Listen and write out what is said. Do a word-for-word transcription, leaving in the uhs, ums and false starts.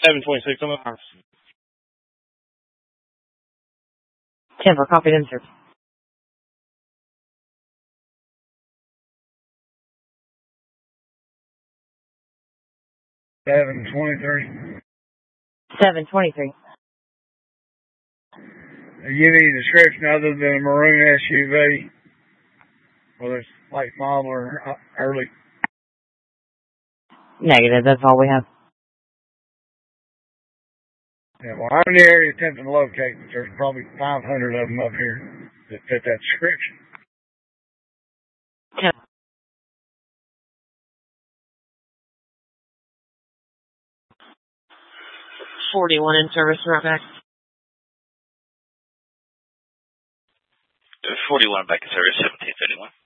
seven twenty-six on the house. ten for copied in, sir. seven twenty-three. seven twenty-three. Give any description other than a maroon S U V, whether it's late model or early? Negative, that's all we have. Yeah, well, I'm in the area attempting to locate, but there's probably five hundred of them up here that fit that description. ten. forty-one in service, right back. forty-one back in service, seventeen thirty-one.